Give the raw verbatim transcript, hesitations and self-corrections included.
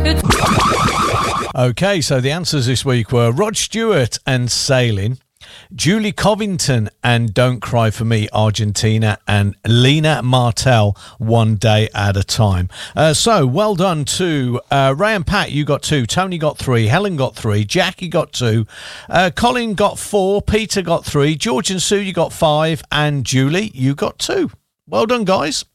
Okay, so the answers this week were Rod Stewart and Sailing, Julie Covington and Don't Cry For Me, Argentina, and Lena Martell, One Day at a Time. Uh, so, well done to uh, Ray and Pat, you got two, Tony got three, Helen got three, Jackie got two, uh, Colin got four, Peter got three, George and Sue, you got five, and Julie, you got two. Well done, guys.